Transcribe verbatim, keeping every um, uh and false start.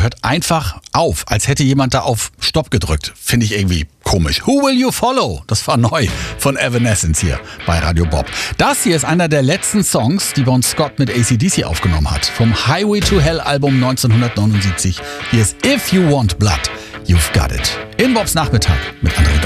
hört einfach auf, als hätte jemand da auf Stopp gedrückt. Finde ich irgendwie komisch. Who Will You Follow? Das war neu von Evanescence hier bei Radio Bob. Das hier ist einer der letzten Songs, die Bon Scott mit A C D C aufgenommen hat. Vom Highway to Hell Album neunzehnhundertneunundsiebzig. Hier ist If You Want Blood, You've Got It. In Bobs Nachmittag mit André